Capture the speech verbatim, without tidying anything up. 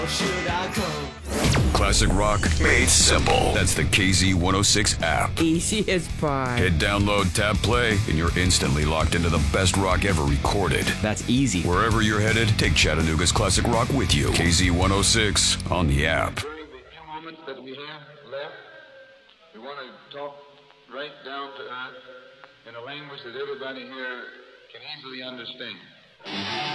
Should I come? Classic rock made simple. That's the K Z one oh six app. Easy as pie. Hit download, tap play, and you're instantly locked into the best rock ever recorded. That's easy. Wherever you're headed, take Chattanooga's classic rock with you. K Z one oh six on the app. During the few moments that we have left, we want to talk right down to earth in a language that everybody here can easily understand.